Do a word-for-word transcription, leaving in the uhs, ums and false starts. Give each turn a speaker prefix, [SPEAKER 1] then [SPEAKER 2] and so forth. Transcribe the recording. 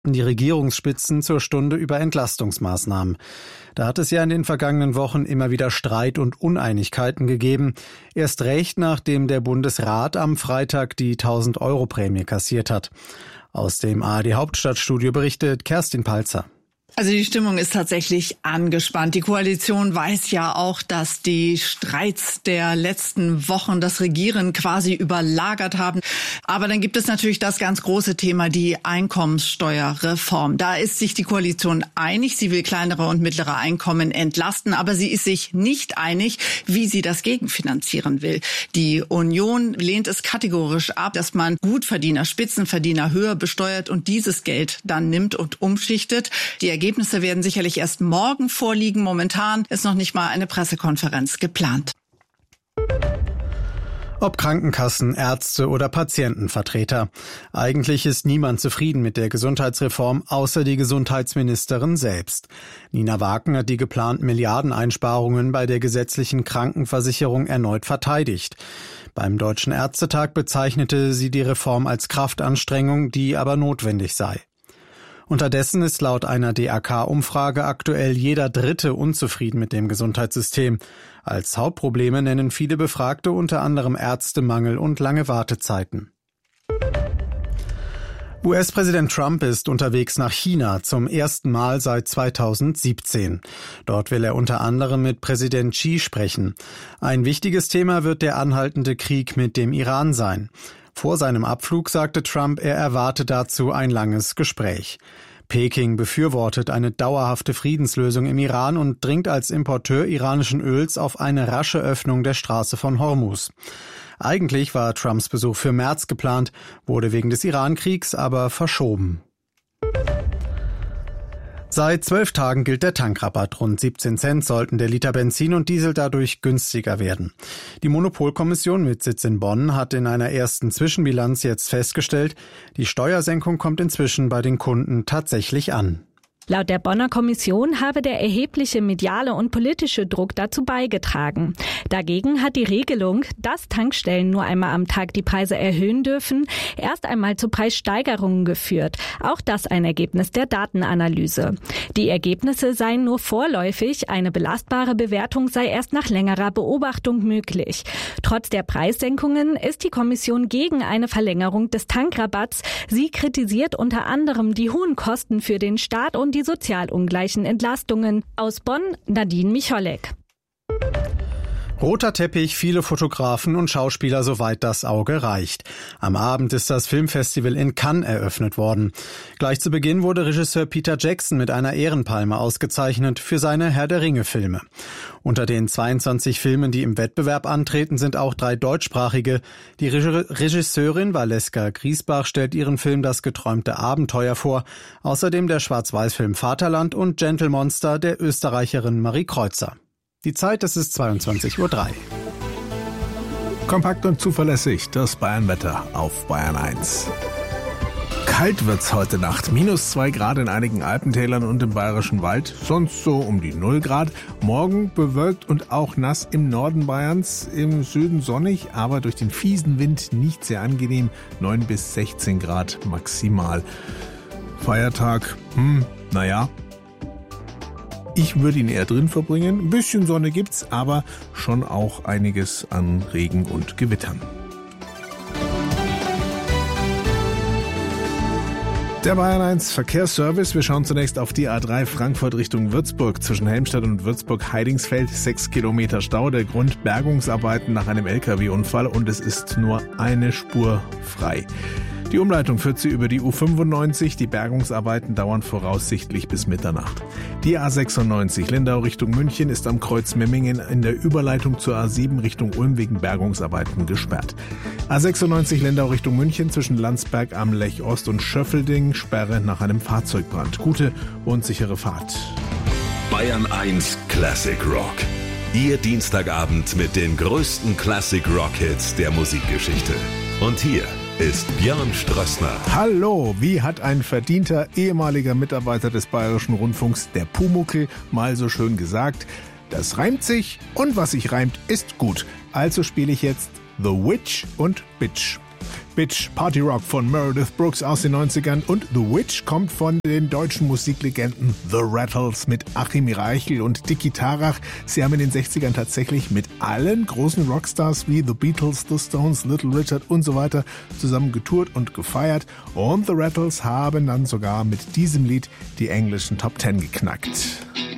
[SPEAKER 1] die Regierungsspitzen zur Stunde über Entlastungsmaßnahmen. Da hat es ja in den vergangenen Wochen immer wieder Streit und Uneinigkeiten gegeben. Erst recht, nachdem der Bundesrat am Freitag die tausend-Euro-Prämie kassiert hat. Aus dem A R D-Hauptstadtstudio berichtet Kerstin Palzer.
[SPEAKER 2] Also die Stimmung ist tatsächlich angespannt. Die Koalition weiß ja auch, dass die Streits der letzten Wochen das Regieren quasi überlagert haben. Aber dann gibt es natürlich das ganz große Thema, die Einkommenssteuerreform. Da ist sich die Koalition einig. Sie will kleinere und mittlere Einkommen entlasten, aber sie ist sich nicht einig, wie sie das gegenfinanzieren will. Die Union lehnt es kategorisch ab, dass man Gutverdiener, Spitzenverdiener höher besteuert und dieses Geld dann nimmt und umschichtet. Die Ergebnisse werden sicherlich erst morgen vorliegen. Momentan ist noch nicht mal eine Pressekonferenz geplant.
[SPEAKER 1] Ob Krankenkassen, Ärzte oder Patientenvertreter. Eigentlich ist niemand zufrieden mit der Gesundheitsreform, außer die Gesundheitsministerin selbst. Nina Waken hat die geplanten Milliardeneinsparungen bei der gesetzlichen Krankenversicherung erneut verteidigt. Beim Deutschen Ärztetag bezeichnete sie die Reform als Kraftanstrengung, die aber notwendig sei. Unterdessen ist laut einer D A K-Umfrage aktuell jeder Dritte unzufrieden mit dem Gesundheitssystem. Als Hauptprobleme nennen viele Befragte unter anderem Ärztemangel und lange Wartezeiten. U S-Präsident Trump ist unterwegs nach China zum ersten Mal seit zweitausendsiebzehn. Dort will er unter anderem mit Präsident Xi sprechen. Ein wichtiges Thema wird der anhaltende Krieg mit dem Iran sein. Vor seinem Abflug sagte Trump, er erwarte dazu ein langes Gespräch. Peking befürwortet eine dauerhafte Friedenslösung im Iran und dringt als Importeur iranischen Öls auf eine rasche Öffnung der Straße von Hormuz. Eigentlich war Trumps Besuch für März geplant, wurde wegen des Irankriegs aber verschoben. Seit zwölf Tagen gilt der Tankrabatt. Rund siebzehn Cent sollten der Liter Benzin und Diesel dadurch günstiger werden. Die Monopolkommission mit Sitz in Bonn hat in einer ersten Zwischenbilanz jetzt festgestellt, die Steuersenkung kommt inzwischen bei den Kunden tatsächlich an.
[SPEAKER 3] Laut der Bonner Kommission habe der erhebliche mediale und politische Druck dazu beigetragen. Dagegen hat die Regelung, dass Tankstellen nur einmal am Tag die Preise erhöhen dürfen, erst einmal zu Preissteigerungen geführt. Auch das ein Ergebnis der Datenanalyse. Die Ergebnisse seien nur vorläufig, eine belastbare Bewertung sei erst nach längerer Beobachtung möglich. Trotz der Preissenkungen ist die Kommission gegen eine Verlängerung des Tankrabatts. Sie kritisiert unter anderem die hohen Kosten für den Staat und die sozial ungleichen Entlastungen. Aus Bonn, Nadine Micholek.
[SPEAKER 1] Roter Teppich, viele Fotografen und Schauspieler, soweit das Auge reicht. Am Abend ist das Filmfestival in Cannes eröffnet worden. Gleich zu Beginn wurde Regisseur Peter Jackson mit einer Ehrenpalme ausgezeichnet für seine Herr-der-Ringe-Filme. Unter den zweiundzwanzig Filmen, die im Wettbewerb antreten, sind auch drei deutschsprachige. Die Regisseurin Valeska Griesbach stellt ihren Film Das geträumte Abenteuer vor. Außerdem der Schwarz-Weiß-Film Vaterland und Gentle Monster der Österreicherin Marie Kreuzer. Die Zeit, das ist zweiundzwanzig Uhr drei.
[SPEAKER 4] Kompakt und zuverlässig, das Bayernwetter auf Bayern eins. Kalt wird's heute Nacht. Minus zwei Grad in einigen Alpentälern und im Bayerischen Wald. Sonst so um die null Grad. Morgen bewölkt und auch nass im Norden Bayerns. Im Süden sonnig, aber durch den fiesen Wind nicht sehr angenehm. neun bis sechzehn Grad maximal. Feiertag, hm, naja. Ich würde ihn eher drin verbringen. Ein bisschen Sonne gibt's, aber schon auch einiges an Regen und Gewittern. Der Bayern eins Verkehrsservice. Wir schauen zunächst auf die A drei Frankfurt Richtung Würzburg. Zwischen Helmstedt und Würzburg-Heidingsfeld sechs Kilometer Stau. Der Grund Bergungsarbeiten nach einem L K W-Unfall und es ist nur eine Spur frei. Die Umleitung führt sie über die U fünfundneunzig. Die Bergungsarbeiten dauern voraussichtlich bis Mitternacht. Die A sechsundneunzig Lindau Richtung München ist am Kreuz Memmingen in der Überleitung zur A sieben Richtung Ulm wegen Bergungsarbeiten gesperrt. A sechsundneunzig Lindau Richtung München zwischen Landsberg am Lech Ost und Schöffelding Sperre nach einem Fahrzeugbrand. Gute und sichere Fahrt.
[SPEAKER 5] Bayern eins Classic Rock. Ihr Dienstagabend mit den größten Classic Rock Hits der Musikgeschichte. Und hier ist Björn Strössner.
[SPEAKER 4] Hallo, wie hat ein verdienter ehemaliger Mitarbeiter des Bayerischen Rundfunks, der Pumuckl, mal so schön gesagt: Das reimt sich und was sich reimt, ist gut. Also spiele ich jetzt The Witch und Bitch. Bitch, Party Rock von Meredith Brooks aus den neunzigern und The Witch kommt von den deutschen Musiklegenden The Rattles mit Achim Reichel und Dicky Tarach. Sie haben in den sechzigern tatsächlich mit allen großen Rockstars wie The Beatles, The Stones, Little Richard und so weiter zusammen getourt und gefeiert. Und The Rattles haben dann sogar mit diesem Lied die englischen Top Ten geknackt.